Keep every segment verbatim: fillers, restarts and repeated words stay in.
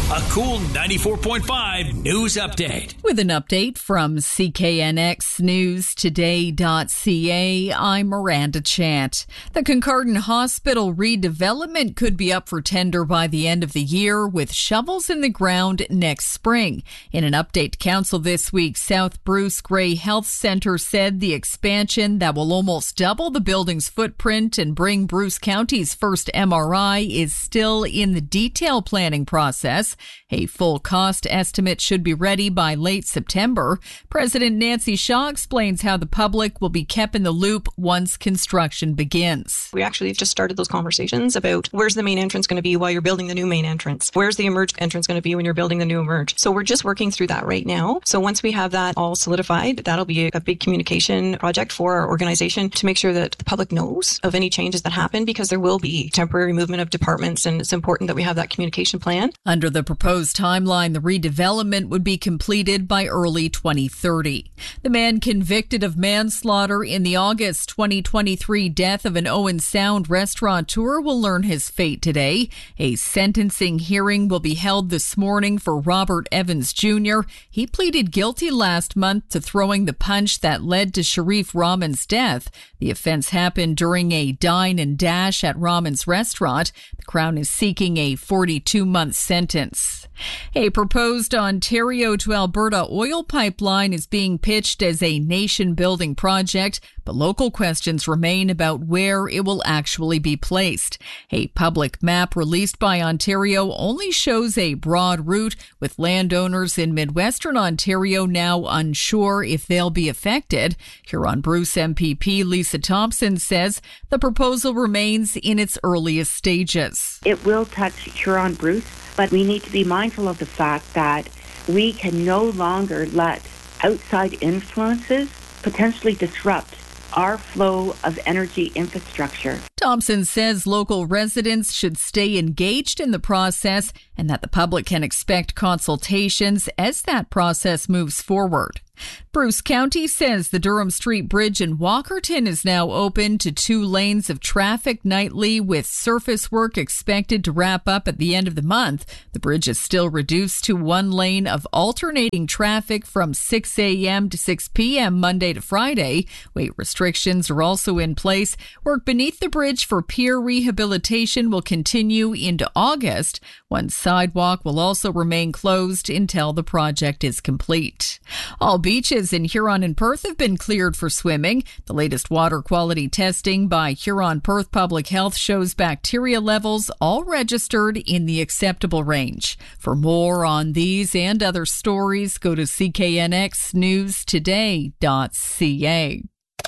A Cool ninety-four point five news update. With an update from C K N X News Today dot C A, I'm Miranda Chant. The Kincardine Hospital redevelopment could be up for tender by the end of the year, with shovels in the ground next spring. In an update to Council this week, South Bruce Grey Health Centre said the expansion that will almost double the building's footprint and bring Bruce County's first M R I is still in the detail planning process. A full cost estimate should be ready by late September. President Nancy Shaw explains how the public will be kept in the loop once construction begins. We actually just started those conversations about where's the main entrance going to be while you're building the new main entrance? Where's the emerge entrance going to be when you're building the new emerge? So we're just working through that right now. So once we have that all solidified, that'll be a big communication project for our organization to make sure that the public knows of any changes that happen, because there will be temporary movement of departments, and it's important that we have that communication plan. Under the proposed timeline, the redevelopment would be completed by early twenty thirty. The man convicted of manslaughter in the August twenty twenty-three death of an Owen Sound restaurateur will learn his fate today. A sentencing hearing will be held this morning for Robert Evans Junior He pleaded guilty last month to throwing the punch that led to Sharif Rahman's death. The offense happened during a dine and dash at Rahman's restaurant. The Crown is seeking a forty-two month sentence. A proposed Ontario to Alberta oil pipeline is being pitched as a nation-building project, but local questions remain about where it will actually be placed. A public map released by Ontario only shows a broad route, with landowners in Midwestern Ontario now unsure if they'll be affected. Huron-Bruce M P P Lisa Thompson says the proposal remains in its earliest stages. It will touch Huron-Bruce, but we need to be mindful of the fact that we can no longer let outside influences potentially disrupt our flow of energy infrastructure. Thompson says local residents should stay engaged in the process and that the public can expect consultations as that process moves forward. Bruce County says the Durham Street Bridge in Walkerton is now open to two lanes of traffic nightly, with surface work expected to wrap up at the end of the month. The bridge is still reduced to one lane of alternating traffic from six a.m. to six p.m. Monday to Friday. Weight restrictions are also in place. Work beneath the bridge for pier rehabilitation will continue into August. One sidewalk will also remain closed until the project is complete. All beaches in Huron and Perth have been cleared for swimming. The latest water quality testing by Huron-Perth Public Health shows bacteria levels all registered in the acceptable range. For more on these and other stories, go to C K N X News Today dot C A.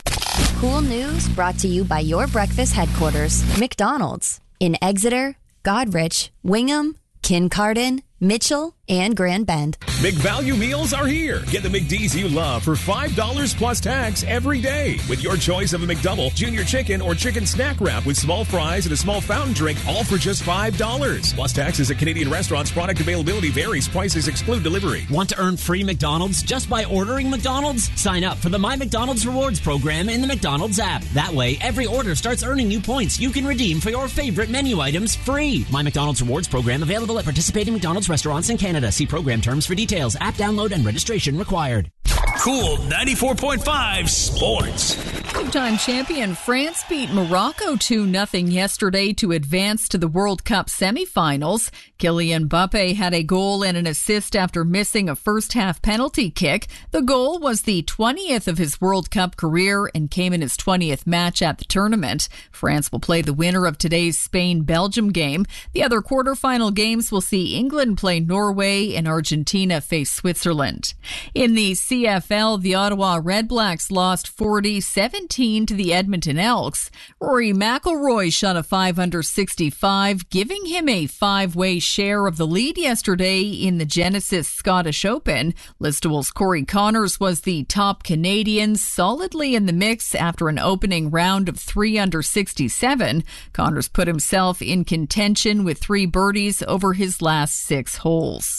Cool news brought to you by your breakfast headquarters, McDonald's, in Exeter, Godrich, Wingham, Kincardine, Mitchell, and Grand Bend. McValue meals are here. Get the McD's you love for five dollars plus tax every day with your choice of a McDouble, junior chicken, or chicken snack wrap with small fries and a small fountain drink, all for just five dollars. Plus taxes at Canadian restaurants. Product availability varies. Prices exclude delivery. Want to earn free McDonald's just by ordering McDonald's? Sign up for the My McDonald's Rewards program in the McDonald's app. That way, every order starts earning you points you can redeem for your favorite menu items free. My McDonald's Rewards program available at participating McDonald's restaurants in Canada. See program terms for details. App download and registration required. Cool ninety-four point five Sports. Two-time champion France beat Morocco two nothing yesterday to advance to the World Cup semifinals. Kylian Mbappe had a goal and an assist after missing a first-half penalty kick. The goal was the twentieth of his World Cup career and came in his twentieth match at the tournament. France will play the winner of today's Spain-Belgium game. The other quarterfinal games will see England play Norway and Argentina face Switzerland. In the C F L, the Ottawa Red Blacks lost forty seventeen to the Edmonton Elks. Rory McIlroy shot a five under sixty-five, giving him a five-way share of the lead yesterday in the Genesis Scottish Open. Listowel's Corey Connors was the top Canadian, solidly in the mix after an opening round of three under sixty-seven. Connors put himself in contention with three birdies over his last six holes.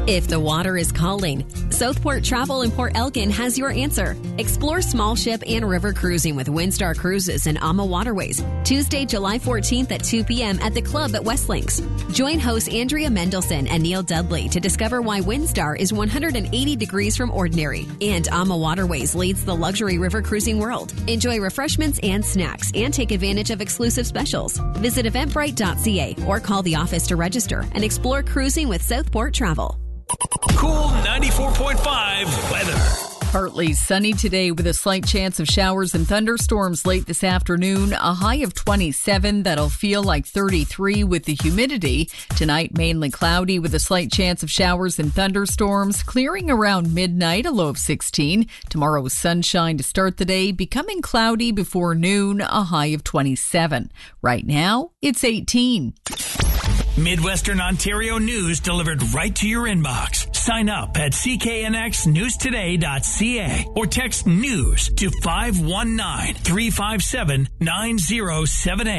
If the water is calling, Southport Travel in Port Elgin has your answer. Explore small ship and river cruising with Windstar Cruises and Ama Waterways. Tuesday, July fourteenth at two p.m. at the club at Westlinks. Join hosts Andrea Mendelson and Neil Dudley to discover why Windstar is one hundred eighty degrees from ordinary and Ama Waterways leads the luxury river cruising world. Enjoy refreshments and snacks and take advantage of exclusive specials. Visit eventbrite dot c a or call the office to register and explore cruising with Southport Travel. Cool ninety-four point five weather. Partly sunny today with a slight chance of showers and thunderstorms late this afternoon. A high of twenty-seven. That'll feel like thirty-three with the humidity. Tonight, mainly cloudy with a slight chance of showers and thunderstorms. Clearing around midnight, a low of sixteen. Tomorrow, sunshine to start the day, becoming cloudy before noon, a high of twenty-seven. Right now, it's eighteen. Midwestern Ontario news delivered right to your inbox. Sign up at c k n x news today dot c a or text news to five one nine, three five seven, nine zero seven eight.